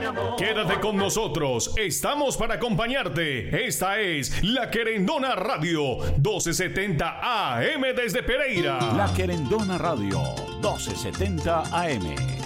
Quédate con nosotros, estamos para acompañarte. Esta es La Querendona Radio, 1270 AM desde Pereira. La Querendona Radio, 1270 AM.